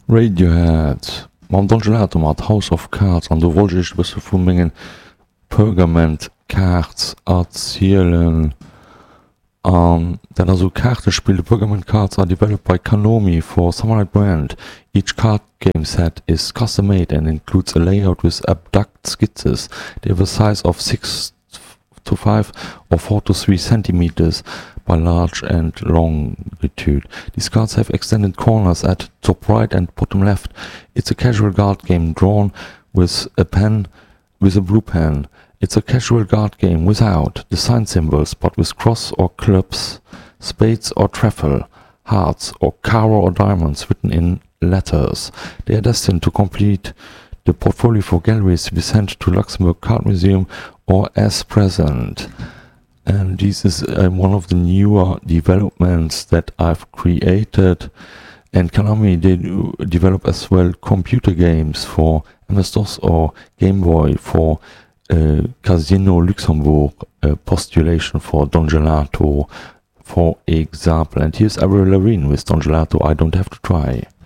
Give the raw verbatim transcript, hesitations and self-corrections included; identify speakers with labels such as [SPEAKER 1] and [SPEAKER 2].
[SPEAKER 1] Radiohead mam Don Gelato mat House of Cards an du wolltech bësse vu menggen Pergament Cards erzielen an dat also Kartespiele Pergament Cards are developed by Konami for Samurai Brand. Each card game set is custom made and includes a layout with abduct skizzen. They have a size of six to five or four to three centimeters by large and longitude. These cards have extended corners at top right and bottom left. It's a casual card game drawn with a pen, with a blue pen. It's a casual card game without the sign symbols, but with cross or clubs, spades or truffle, hearts or caro or diamonds written in letters. They are destined to complete the portfolio for galleries to be sent to Luxembourg Card Museum or as present. And this is uh, one of the newer developments that I've created. And Konami did develop as well computer games for M S DOS or Game Boy for uh, Casino Luxembourg, uh, postulation for Don Gelato, for example. And here's Avril Lavigne with Don Gelato, I Don't Have to Try.